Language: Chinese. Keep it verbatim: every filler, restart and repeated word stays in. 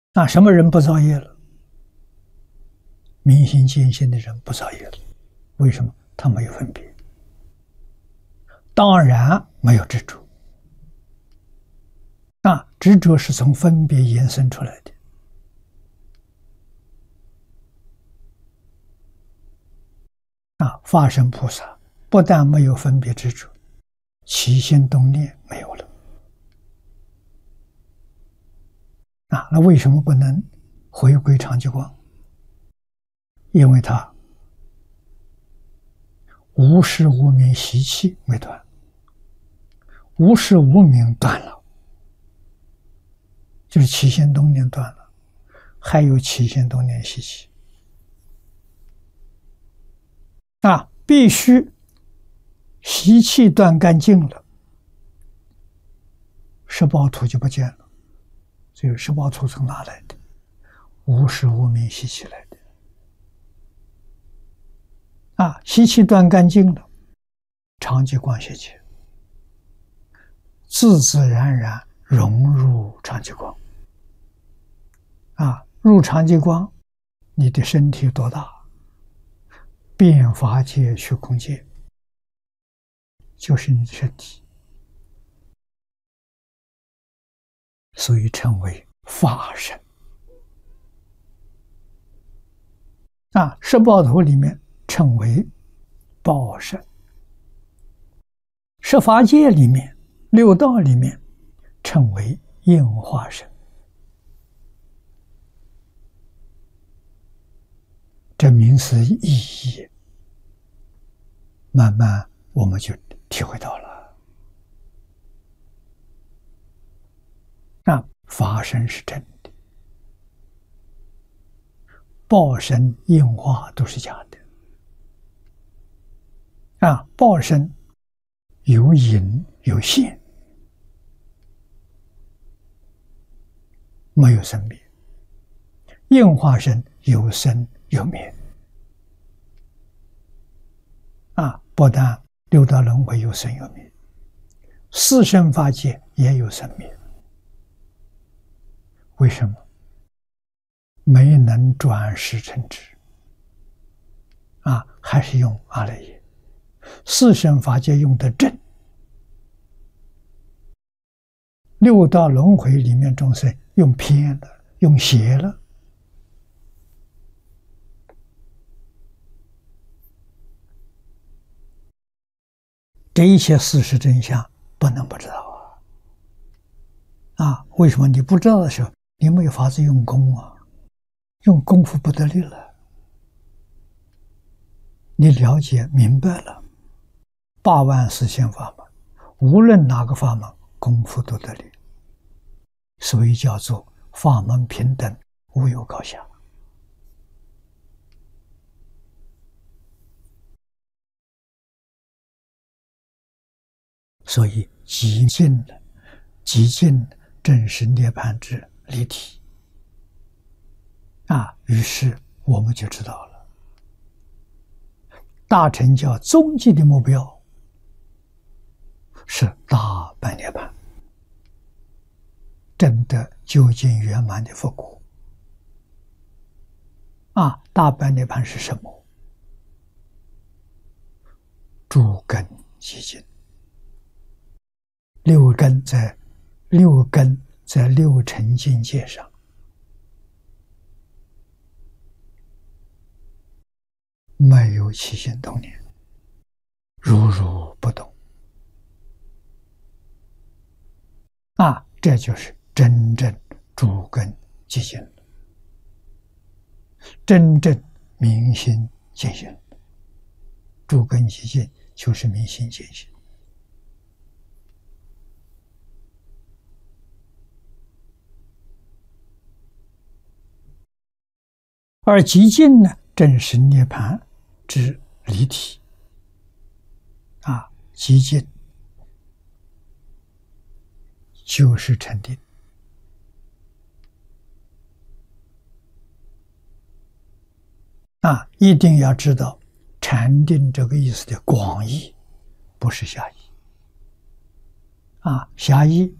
那什么人不造业了？明心见性的人不造业了。为什么？他没有分别，当然没有执着。啊，执着是从分别延伸出来的。啊，法身菩萨不但没有分别执着，起心动念没有了。啊，那为什么不能回归常寂光？因为他无始无明习气没断，无始无明断了，就是起心动念断了，还有起心动念习气。啊，必须习气断干净了，十报土就不见了。这个十报土从哪来的？无始无明习气来的。啊，习气断干净了，常寂光现前，自自然然融入常寂光。啊，入常寂光，你的身体多大？遍法界虚空界，就是你的身体，所以称为法身。啊，十报土里面称为报身，十法界里面、六道里面称为应化身。这名词意义，慢慢我们就体会到了。啊，法身是真的，报身、应化都是假的。啊，报身有隐有现，没有生灭；应化身有生有灭。啊，不但六道轮回有生有灭，四圣法界也有生灭。为什么？没能转识成智。啊，还是用阿赖耶。四圣法界用的正，六道轮回里面众生用偏了，用邪了。这一切事实真相不能不知道啊！啊，为什么你不知道的时候，你没有法子用功啊？用功夫不得力了。你了解明白了，八万四千法门，无论哪个法门，功夫都得力，所以叫做法门平等，无有高下。所以极尽了，极尽正是涅槃之离体。啊，于是我们就知道了，大乘教终极的目标是大般涅槃，证得究竟圆满的佛果。啊，大般涅槃是什么？诸根极尽。六根在六根在六尘境界上，没有起心动念，如如不动。啊，这就是真正诸根极尽了，真正明心见性。诸根极尽就是明心见性。而极尽呢，正是涅槃之离体。啊，极尽就是禅定。啊，一定要知道禅定这个意思的广义，不是狭义。啊，狭义